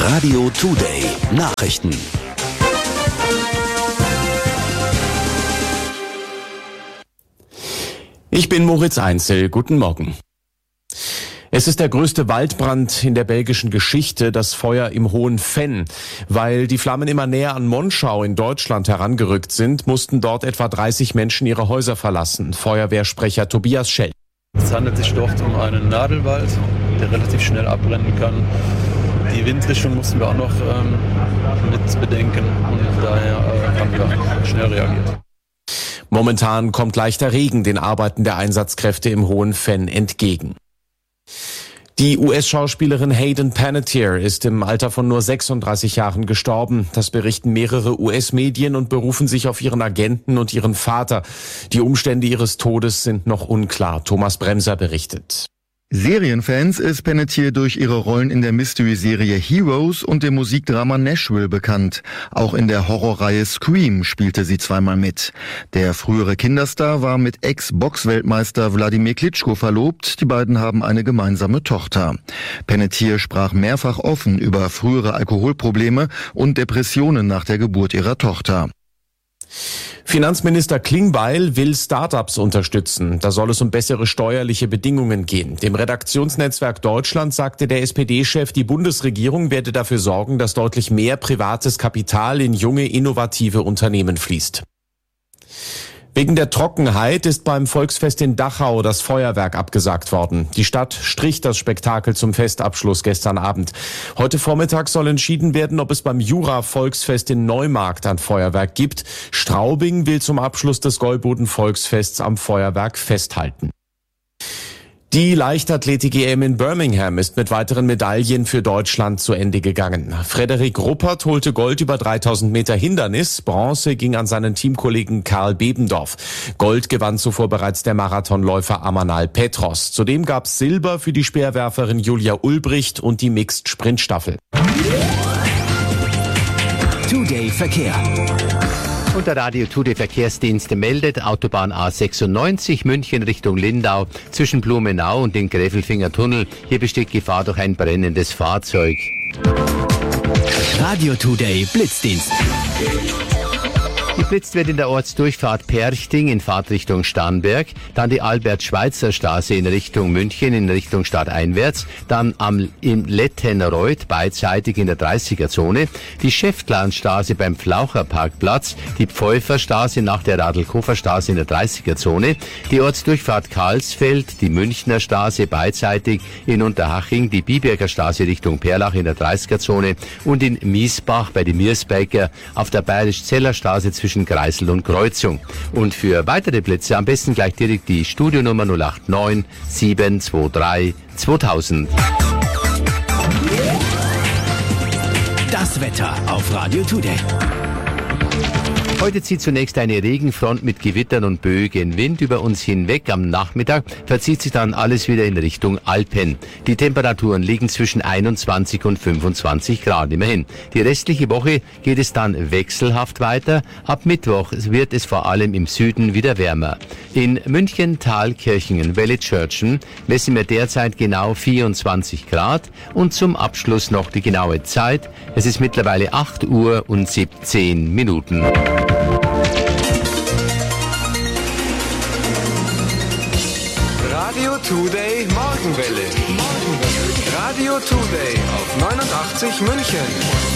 Radio Today Nachrichten. Ich bin Moritz Einzel. Guten Morgen. Es ist der größte Waldbrand in der belgischen Geschichte, das Feuer im Hohen Venn. Weil die Flammen immer näher an Monschau in Deutschland herangerückt sind, mussten dort etwa 30 Menschen ihre Häuser verlassen. Feuerwehrsprecher Tobias Schell. Es handelt sich dort um einen Nadelwald, der relativ schnell abbrennen kann. Die Windrichtung mussten wir auch noch mit bedenken und daher haben wir schnell reagiert. Momentan kommt leichter Regen den Arbeiten der Einsatzkräfte im Hohen Venn entgegen. Die US-Schauspielerin Hayden Panettiere ist im Alter von nur 36 Jahren gestorben. Das berichten mehrere US-Medien und berufen sich auf ihren Agenten und ihren Vater. Die Umstände ihres Todes sind noch unklar. Thomas Bremser berichtet. Serienfans ist Panettiere durch ihre Rollen in der Mystery-Serie Heroes und dem Musikdrama Nashville bekannt. Auch in der Horrorreihe Scream spielte sie zweimal mit. Der frühere Kinderstar war mit Ex-Boxweltmeister Wladimir Klitschko verlobt. Die beiden haben eine gemeinsame Tochter. Panettiere sprach mehrfach offen über frühere Alkoholprobleme und Depressionen nach der Geburt ihrer Tochter. Finanzminister Klingbeil will Start-ups unterstützen. Da soll es um bessere steuerliche Bedingungen gehen. Dem Redaktionsnetzwerk Deutschland sagte der SPD-Chef, die Bundesregierung werde dafür sorgen, dass deutlich mehr privates Kapital in junge, innovative Unternehmen fließt. Wegen der Trockenheit ist beim Volksfest in Dachau das Feuerwerk abgesagt worden. Die Stadt strich das Spektakel zum Festabschluss gestern Abend. Heute Vormittag soll entschieden werden, ob es beim Jura-Volksfest in Neumarkt ein Feuerwerk gibt. Straubing will zum Abschluss des Gäuboden-Volksfests am Feuerwerk festhalten. Die Leichtathletik-EM in Birmingham ist mit weiteren Medaillen für Deutschland zu Ende gegangen. Frederik Ruppert holte Gold über 3000 Meter Hindernis. Bronze ging an seinen Teamkollegen Karl Bebendorf. Gold gewann zuvor bereits der Marathonläufer Amanal Petros. Zudem gab es Silber für die Speerwerferin Julia Ulbricht und die Mixed-Sprintstaffel. Today Verkehr. Und der Radio Today Verkehrsdienst meldet, Autobahn A96 München Richtung Lindau zwischen Blumenau und den Gräfelfinger Tunnel. Hier besteht Gefahr durch ein brennendes Fahrzeug. Radio Today Blitzdienst. Geblitzt wird in der Ortsdurchfahrt Perchting in Fahrtrichtung Starnberg, dann die Albert-Schweitzer-Straße in Richtung München in Richtung stadteinwärts, dann im Lettenreuth beidseitig in der 30er-Zone, die Schäftlarnstraße beim Flaucherparkplatz, die Pfeuferstraße nach der Radl-Kofer-Straße in der 30er-Zone, die Ortsdurchfahrt Karlsfeld, die Münchner Straße beidseitig in Unterhaching, die Biberger Straße Richtung Perlach in der 30er-Zone und in Miesbach bei den Miersbecker auf der Bayerisch-Zeller Straße zwischen Kreisel und Kreuzung. Und für weitere Blitze am besten gleich direkt die Studionummer 089 723 2000. Das Wetter auf Radio Today. Heute zieht zunächst eine Regenfront mit Gewittern und böigem Wind über uns hinweg. Am Nachmittag verzieht sich dann alles wieder in Richtung Alpen. Die Temperaturen liegen zwischen 21 und 25 Grad immerhin. Die restliche Woche geht es dann wechselhaft weiter. Ab Mittwoch wird es vor allem im Süden wieder wärmer. In München, Thalkirchen, Wellitzschörtchen messen wir derzeit genau 24 Grad. Und zum Abschluss noch die genaue Zeit. Es ist mittlerweile 8 Uhr und 17 Minuten. Radio Today Morgenwelle. Radio Today auf 89 München.